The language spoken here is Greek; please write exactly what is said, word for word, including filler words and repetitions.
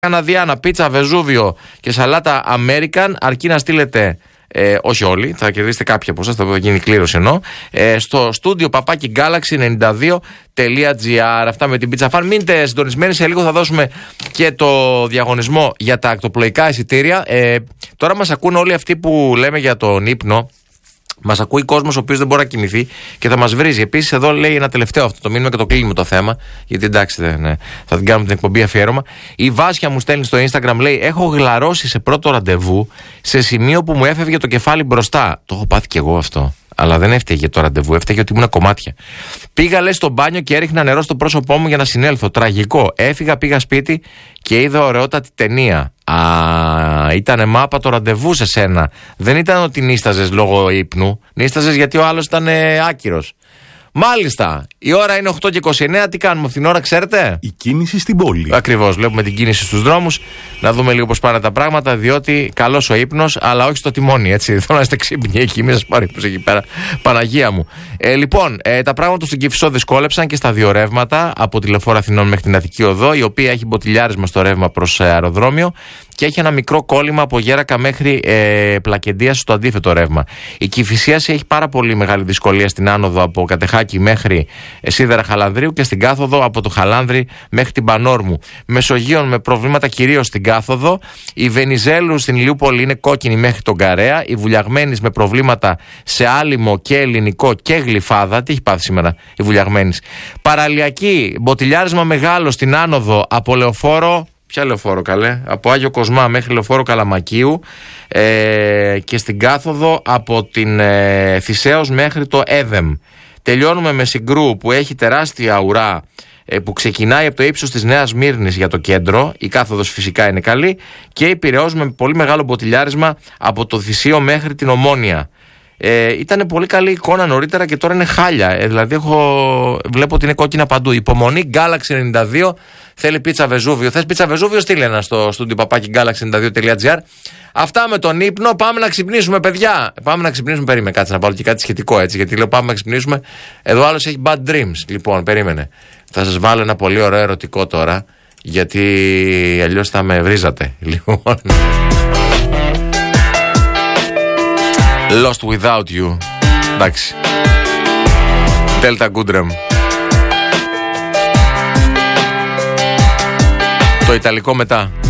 Καναδιάνα, πίτσα Βεζούβιο και σαλάτα American, αρκεί να στείλετε, ε, όχι όλοι, θα κερδίσετε κάποια από εσάς, θα γίνει κλήρωση εννοώ, ε, στο στούντιο παπάκι Galaxy ενενήντα δύο τελεία τζι άρ. Αυτά με την Pizza Fan. Μείνετε συντονισμένοι, σε λίγο θα δώσουμε και το διαγωνισμό για τα ακτοπλοϊκά εισιτήρια. Ε, τώρα μας ακούν όλοι αυτοί που λέμε για τον ύπνο. Μας ακούει κόσμος ο οποίος δεν μπορεί να κοιμηθεί και θα μας βρίζει. Επίσης, εδώ λέει ένα τελευταίο αυτό το μήνυμα και το κλείνουμε το θέμα. Γιατί εντάξει, ναι, θα την κάνουμε την εκπομπή αφιέρωμα. Η Βάσια μου στέλνει στο Instagram, λέει: έχω γλαρώσει σε πρώτο ραντεβού σε σημείο που μου έφευγε το κεφάλι μπροστά. Το έχω πάθει κι εγώ αυτό. Αλλά δεν έφταιγε το ραντεβού, έφταιγε ότι ήμουν κομμάτια. Πήγα, λέει, στο μπάνιο και έριχνα νερό στο πρόσωπό μου για να συνέλθω. Τραγικό. Έφυγα, πήγα σπίτι και είδα ωραιότατη ταινία. Α, ήτανε μάπα το ραντεβού σε σένα. Δεν ήταν ότι νίσταζες λόγω ύπνου. Νίσταζες γιατί ο άλλος ήταν ε, άκυρος. Μάλιστα. Η ώρα είναι οκτώ και είκοσι εννέα. Τι κάνουμε αυτήν την ώρα, ξέρετε? Η κίνηση στην πόλη. Ακριβώς. Βλέπουμε την κίνηση στους δρόμους. Να δούμε λίγο πώς πάνε τα πράγματα. Διότι καλός ο ύπνος, αλλά όχι στο τιμόνι. Έτσι. Θέλω να είστε ξύπνοι εκεί. Μην σας πάρει ύπνος εκεί πέρα. Παναγία μου. Ε, λοιπόν, ε, τα πράγματα στην Κηφισό δυσκόλεψαν και στα δύο ρεύματα από τη Λεωφόρο Αθηνών μέχρι την Αττική Οδό, η οποία έχει μποτιλιάρισμα στο ρεύμα προς ε, αεροδρόμιο. Και έχει ένα μικρό κόλλημα από Γέρακα μέχρι ε, Πλακεντία στο αντίθετο ρεύμα. Η Κηφισίαση έχει πάρα πολύ μεγάλη δυσκολία στην άνοδο από Κατεχάκη μέχρι ε, Σίδερα Χαλανδρίου και στην κάθοδο από το Χαλάνδρη μέχρι την Πανόρμου. Μεσογείων με προβλήματα κυρίως στην κάθοδο. Η Βενιζέλου στην Ηλιούπολη είναι κόκκινη μέχρι τον Καρέα. Η Βουλιαγμένης με προβλήματα σε Άλυμο και Ελληνικό και Γλυφάδα. Τι έχει πάθει σήμερα η Βουλιαγμένης. Παραλιακή, μποτιλιάρισμα μεγάλο στην άνοδο από Λεωφόρο. Ποια Λεωφόρο, καλέ? Από Άγιο Κοσμά μέχρι Λεωφόρο Καλαμακίου ε, και στην κάθοδο από την ε, Θησέως μέχρι το Έδεμ. Τελειώνουμε με Συγκρού που έχει τεράστια ουρά ε, που ξεκινάει από το ύψος της Νέας Σμύρνης για το κέντρο. Η κάθοδος φυσικά είναι καλή και η Πειραιώς με πολύ μεγάλο μποτιλιάρισμα από το Θησίο μέχρι την Ομόνια. Ε, ήταν πολύ καλή εικόνα νωρίτερα και τώρα είναι χάλια. Ε, δηλαδή έχω, βλέπω ότι είναι κόκκινα παντού. Υπομονή Galaxy ενενήντα δύο θέλει πίτσα Βεζούβιο. Θες πίτσα Βεζούβιο, στείλε ένα στο στούντιο παπάκι Galaxy ενενήντα δύο τελεία τζι άρ. Αυτά με τον ύπνο. Πάμε να ξυπνήσουμε, παιδιά. Πάμε να ξυπνήσουμε. Περίμενε, κάτσε να βάλω και κάτι σχετικό έτσι. Γιατί λέω πάμε να ξυπνήσουμε. Εδώ άλλος έχει bad dreams. Λοιπόν, περίμενε. Θα σας βάλω ένα πολύ ωραίο ερωτικό τώρα. Γιατί αλλιώς θα με βρίζατε. Λοιπόν. Lost Without You. Εντάξει. Delta Goodrem. Το ιταλικό μετά.